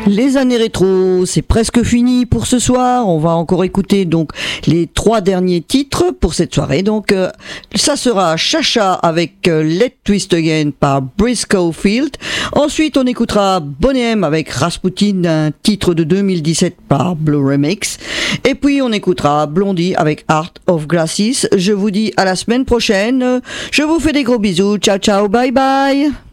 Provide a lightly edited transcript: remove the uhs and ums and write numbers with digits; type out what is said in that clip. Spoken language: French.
Les années rétro, c'est presque fini pour ce soir. On va encore écouter donc les 3 derniers titres pour cette soirée. Donc ça sera Chacha avec Let Twist Again par Briscoe Field. Ensuite, on écoutera Boney M avec Rasputin, un titre de 2017 par Blue Remix. Et puis on écoutera Blondie avec Art of Glasses. Je vous dis à la semaine prochaine. Je vous fais des gros bisous. Ciao ciao, bye bye.